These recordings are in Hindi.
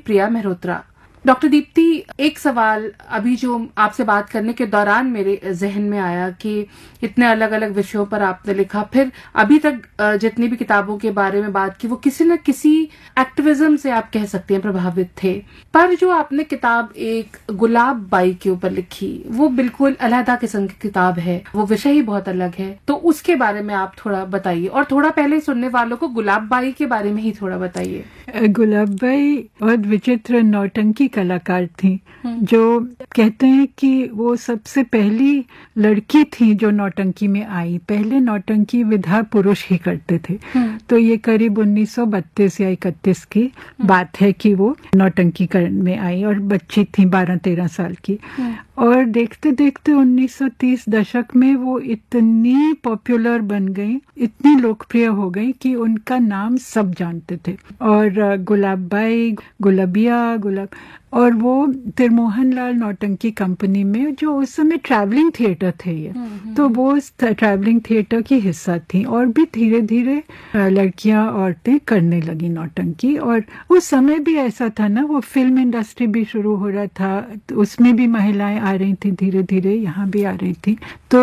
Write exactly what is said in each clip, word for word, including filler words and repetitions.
प्रिया मेहरोत्रा। डॉक्टर दीप्ति, एक सवाल अभी जो आपसे बात करने के दौरान मेरे जहन में आया कि इतने अलग अलग विषयों पर आपने लिखा, फिर अभी तक जितनी भी किताबों के बारे में बात की वो किसी न किसी एक्टिविज्म से आप कह सकते हैं प्रभावित थे, पर जो आपने किताब एक गुलाब बाई के ऊपर लिखी वो बिल्कुल अलहदा किस्म की किताब है, वो विषय ही बहुत अलग है, तो उसके बारे में आप थोड़ा बताइए और थोड़ा पहले सुनने वालों को गुलाब बाई के बारे में ही थोड़ा बताइए। गुलाब बाई बहुत विचित्र नौटंकी कलाकार थी, जो कहते हैं कि वो सबसे पहली लड़की थी जो नौटंकी में आई। पहले नौटंकी विधा पुरुष ही करते थे, तो ये करीब उन्नीस सौ बत्तीस या इकतीस की बात है कि वो नौटंकी में आई और बच्ची थी बारह तेरह साल की। और देखते देखते उन्नीस सौ तीस दशक में वो इतनी पॉपुलर बन गई, इतनी लोकप्रिय हो गई कि उनका नाम सब जानते थे। और गुलाब बाई, गुलाबिया, गुलाब, और वो तिरमोहन लाल नौटंकी कंपनी में, जो उस समय ट्रैवलिंग थिएटर थे ये, तो वो ट्रैवलिंग थिएटर की हिस्सा थी। और भी धीरे धीरे लड़कियां, औरतें करने लगी नौटंकी। और उस समय भी ऐसा था ना, वो फिल्म इंडस्ट्री भी शुरू हो रहा था, तो उसमें भी महिलाएं आ रही थी, धीरे धीरे यहाँ भी आ रही थी। तो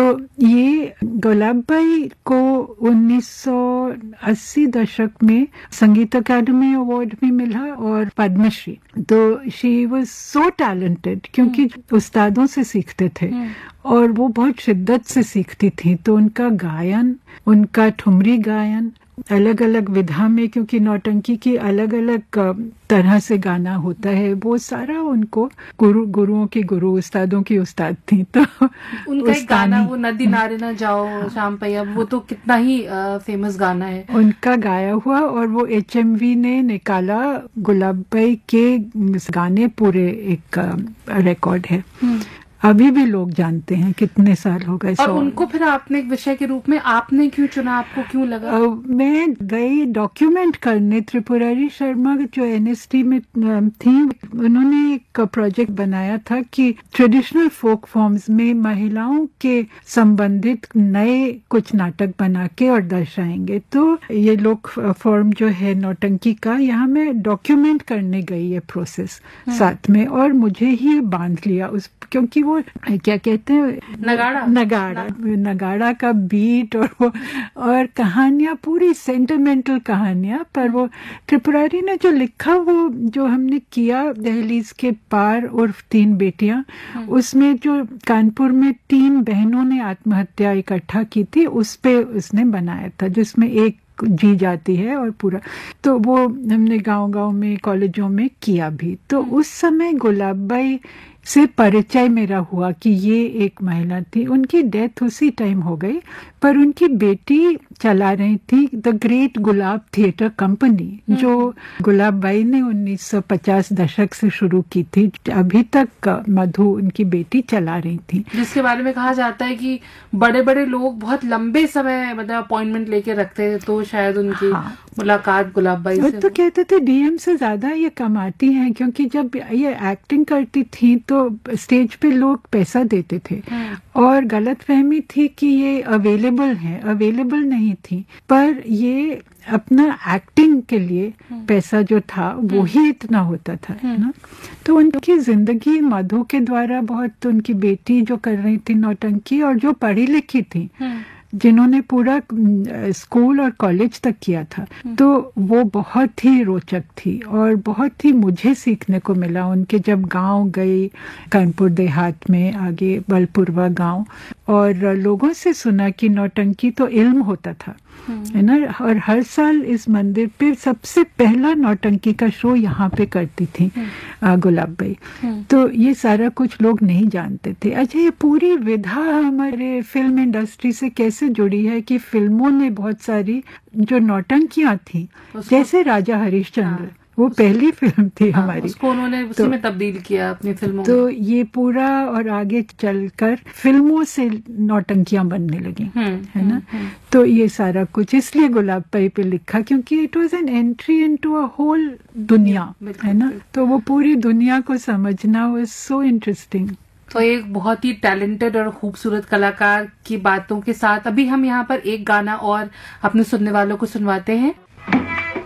ये गुलाब बाई को उन्नीस सौ अस्सी दशक में संगीत अकादमी अवार्ड भी मिला और पद्मश्री। तो शी वॉज सो टैलेंटेड, क्योंकि उस्तादों से सीखते थे और वो बहुत शिद्दत से सीखती थी। तो उनका गायन, उनका ठुमरी गायन अलग अलग विधा में, क्योंकि नौटंकी की अलग अलग तरह से गाना होता है, वो सारा उनको गुरु गुरुओं की गुरु, उस्तादों की उस्ताद थी। तो उनका एक गाना वो नदी नारे ना जाओ शाम पैया, वो तो कितना ही आ, फेमस गाना है उनका गाया हुआ। और वो एच एम वी ने निकाला गुलाब बाई के गाने, पूरे एक रिकॉर्ड है, अभी भी लोग जानते हैं, कितने साल हो गए। और उनको फिर आपने एक विषय के रूप में आपने क्यों चुना, आपको क्यों लगा? uh, मैं गई डॉक्यूमेंट करने। त्रिपुरारी शर्मा जो एन एस टी में थी, उन्होंने एक प्रोजेक्ट बनाया था कि ट्रेडिशनल फोक फॉर्म्स में महिलाओं के संबंधित नए कुछ नाटक बना के और दर्शाएंगे। तो ये लोक फॉर्म जो है नौटंकी का, यहाँ मैं डॉक्यूमेंट करने गई ये प्रोसेस साथ में, और मुझे ही बांध लिया उस, क्योंकि वो क्या कहते हैं, नगाड़ा नगाड़ा नगाड़ा का बीट, और वो और कहानियां, पूरी सेंटिमेंटल कहानियां। पर वो त्रिपुरारी ने जो लिखा, वो जो हमने किया दहलीज के पार उर्फ तीन बेटियां, उसमें जो कानपुर में तीन बहनों ने आत्महत्या इकट्ठा की थी, उस पे उसने बनाया था, जिसमें एक जी जाती है और पूरा। तो वो हमने गांव-गांव में, कॉलेजों में किया भी। तो उस समय गुलाब बाई से परिचय मेरा हुआ कि ये एक महिला थी। उनकी डेथ उसी टाइम हो गई, पर उनकी बेटी चला रही थी the great gulab theatre company, जो गुलाब बाई ने उन्नीस सौ पचास दशक से शुरू की थी। अभी तक मधु उनकी बेटी चला रही थी, जिसके बारे में कहा जाता है कि बड़े बड़े लोग बहुत लंबे समय मतलब अपॉइंटमेंट लेके रखते हैं, तो शायद उनकी हाँ। मुलाकात गुलाब बाई से। तो कहते थे डीएम से ज्यादा ये कमाती हैं, क्योंकि जब ये एक्टिंग करती थी तो स्टेज पे लोग पैसा देते थे, और गलतफहमी थी कि ये अवेलेबल है, अवेलेबल नहीं थी। पर ये अपना एक्टिंग के लिए पैसा जो था वो ही इतना होता था ना। तो उनकी जिंदगी मधु के द्वारा बहुत, उनकी बेटी जो कर रही थी नौटंकी, और जो पढ़ी लिखी थी, जिन्होंने पूरा स्कूल और कॉलेज तक किया था, तो वो बहुत ही रोचक थी और बहुत ही मुझे सीखने को मिला। उनके जब गांव गई, कानपुर देहात में, आगे बलपुरवा गांव, और लोगों से सुना कि नौटंकी तो इल्म होता था, है ना। और हर साल इस मंदिर पे सबसे पहला नौटंकी का शो यहाँ पे करती थी गुलाब बाई। तो ये सारा कुछ लोग नहीं जानते थे। अच्छा, ये पूरी विधा हमारे फिल्म इंडस्ट्री से कैसे जुड़ी है कि फिल्मों ने बहुत सारी जो नौटंकियां थी, जैसे राजा हरिश्चंद्र, वो पहली फिल्म थी हाँ, हमारी, उसको उन्होंने उसी तो, में तब्दील किया अपनी फिल्मों तो में। ये पूरा, और आगे चलकर फिल्मों से नौटंकियां बनने लगी, है ना। तो ये सारा कुछ इसलिए गुलाब बाई पे लिखा, क्योंकि it was an entry into a whole दुनिया, है ना। तो वो पूरी दुनिया को समझना वाज सो इंटरेस्टिंग। तो एक बहुत ही टैलेंटेड और खूबसूरत कलाकार की बातों के साथ अभी हम यहाँ पर एक गाना और अपने सुनने वालों को सुनवाते हैं।